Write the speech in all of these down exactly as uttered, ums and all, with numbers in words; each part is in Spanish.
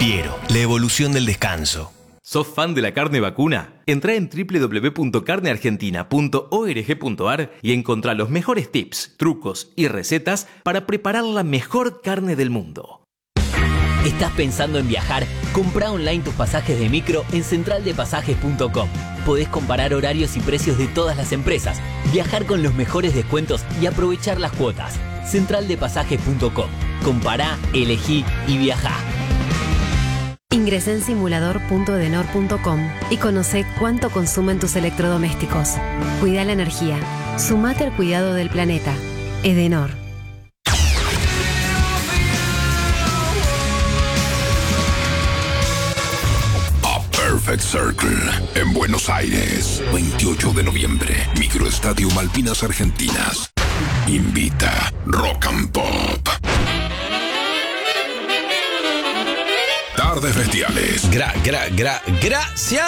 Piero, la evolución del descanso. ¿Sos fan de la carne vacuna? Entrá en doble u doble u doble u punto carne argentina punto org punto a r y encontrá los mejores tips, trucos y recetas para preparar la mejor carne del mundo. ¿Estás pensando en viajar? Comprá online tus pasajes de micro en central de pasajes punto com. Podés comparar horarios y precios de todas las empresas, viajar con los mejores descuentos y aprovechar las cuotas. central de pasajes punto com. Compará, elegí y viajá. Ingresá en simulador punto edenor punto com y conocé cuánto consumen tus electrodomésticos. Cuida la energía. Sumate al cuidado del planeta. Edenor. Perfect Circle, en Buenos Aires, veintiocho de noviembre, Microestadio Malvinas Argentinas. Invita Rock and Pop. Tardes bestiales. Gra, gra, gra, gracias.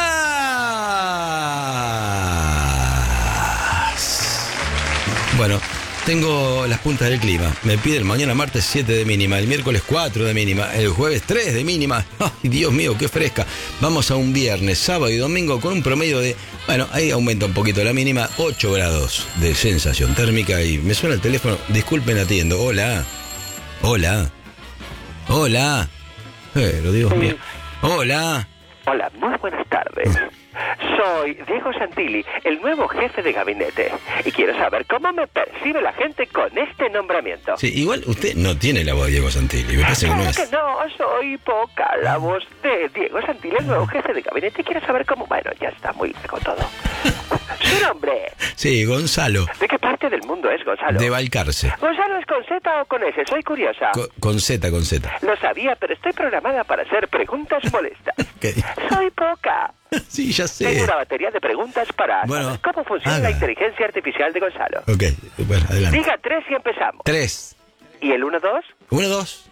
Bueno, tengo las puntas del clima. Me piden mañana martes siete de mínima, el miércoles cuatro de mínima, el jueves tres de mínima. Ay, Dios mío, qué fresca. Vamos a un viernes, sábado y domingo con un promedio de, bueno, ahí aumenta un poquito la mínima, ocho grados de sensación térmica. Y me suena el teléfono, disculpen, atiendo. Hola, hola, hola. Pero Dios sí. mío. Hola. Hola, muy buenas tardes. Soy Diego Santilli, el nuevo jefe de gabinete. Y quiero saber cómo me percibe la gente con este nombramiento. Sí, igual usted no tiene la voz de Diego Santilli. Me parece que no es. que no, soy poca la voz de Diego Santilli, el nuevo jefe de gabinete. Y quiero saber cómo... Bueno, ya está muy largo todo. Su nombre. Sí, Gonzalo. ¿De qué parte del mundo es Gonzalo? De Balcarce. ¿Gonzalo es con Z o con S? Soy curiosa. Co- con Z, con Z. Lo sabía, pero estoy programada para hacer preguntas molestas. ¿Qué? Soy poca. Sí, ya sé. Tengo una batería de preguntas para Bueno, saber cómo funciona haga. la inteligencia artificial de Gonzalo. Ok, bueno, adelante. Diga tres y empezamos. Tres. ¿Y el uno, dos? Uno, dos.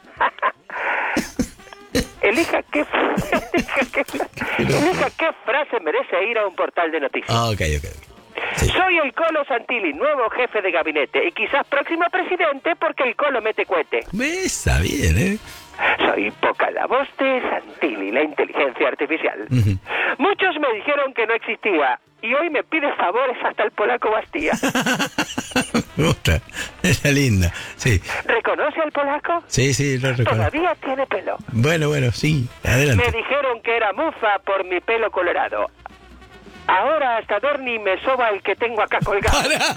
Elija qué, elija, qué, elija qué frase merece ir a un portal de noticias. Ah, ok, ok. Sí. Soy el Colo Santilli, nuevo jefe de gabinete y quizás próximo presidente porque el Colo mete cohete. Me está bien, ¿eh? Soy poca la voz de Santilli, la inteligencia artificial. Uh-huh. Muchos me dijeron que no existía y hoy me pide favores hasta el polaco Bastía. Me gusta. Está linda. Sí. ¿Reconoce al polaco? Sí, sí, lo reconozco. Todavía tiene pelo. Bueno, bueno, sí. Adelante. Me dijeron que era mufa por mi pelo colorado. Ahora hasta Dorni me soba el que tengo acá colgado.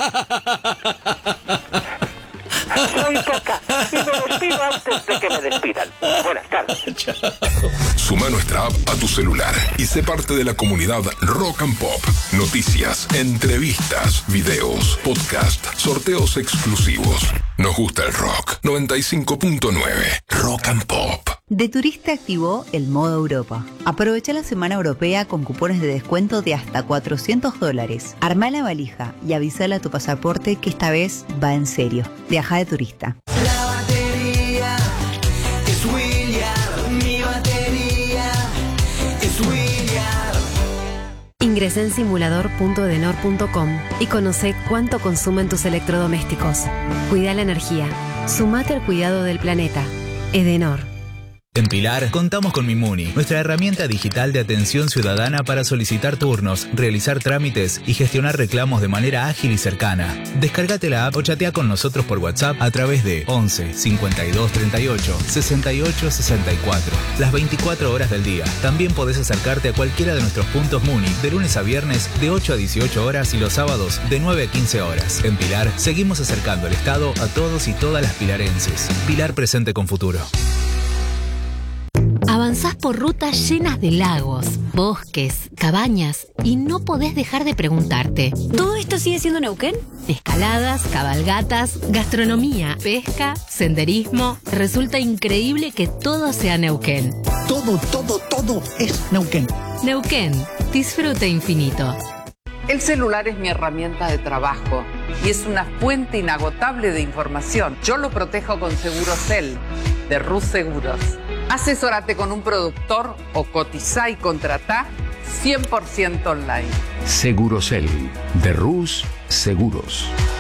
Soy poca y me despido antes de que me despidan. Buenas tardes. Suma nuestra app a tu celular y sé parte de la comunidad Rock and Pop. Noticias, entrevistas, videos, podcast, sorteos exclusivos. Nos gusta el rock. noventa y cinco punto nueve Rock and Pop. De Turista activó el modo Europa. Aprovecha la semana europea con cupones de descuento de hasta cuatrocientos dólares. Armá la valija y avísale a tu pasaporte que esta vez va en serio. Viaja de turista. La batería es William. Mi batería es William. Ingresá en simulador punto edenor punto com y conocé cuánto consumen tus electrodomésticos. Cuida la energía. Sumate al cuidado del planeta. Edenor. En Pilar, contamos con Mimuni, nuestra herramienta digital de atención ciudadana para solicitar turnos, realizar trámites y gestionar reclamos de manera ágil y cercana. Descárgate la app o chatea con nosotros por WhatsApp a través de once cincuenta y dos treinta y ocho sesenta y ocho sesenta y cuatro, las veinticuatro horas del día. También podés acercarte a cualquiera de nuestros puntos Muni de lunes a viernes de ocho a dieciocho horas y los sábados de nueve a quince horas. En Pilar, seguimos acercando el Estado a todos y todas las pilarenses. Pilar presente con futuro. Avanzás por rutas llenas de lagos, bosques, cabañas y no podés dejar de preguntarte: ¿todo esto sigue siendo Neuquén? Escaladas, cabalgatas, gastronomía, pesca, senderismo. Resulta increíble que todo sea Neuquén. Todo, todo, todo es Neuquén. Neuquén, disfrute infinito. El celular es mi herramienta de trabajo y es una fuente inagotable de información. Yo lo protejo con Segurosel, de Rus Seguros. Asesórate con un productor o cotizá y contratá cien por ciento online. Segurosel, de Rus Seguros.